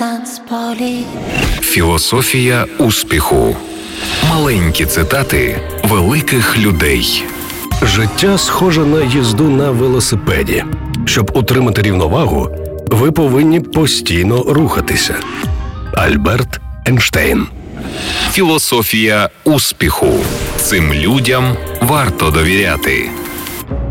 танцполі. Філософія успіху. Маленькі цитати великих людей. Життя схоже на їзду на велосипеді. Щоб утримати рівновагу, ви повинні постійно рухатися. Альберт Ейнштейн. Філософія успіху. Цим людям варто довіряти.